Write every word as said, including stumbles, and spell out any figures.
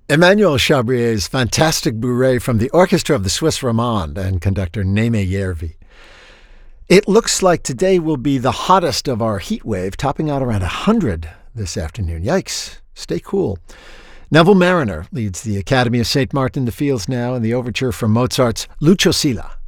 Emmanuel Chabrier's Fantastic Bourrée from the orchestra of the Swiss Romande and conductor Németh Järvi. It looks like today will be the hottest of our heat wave, topping out around one hundred this afternoon. Yikes. Stay cool. Neville Marriner leads the Academy of Saint Martin de Fields now in the overture from Mozart's Lucio Silla.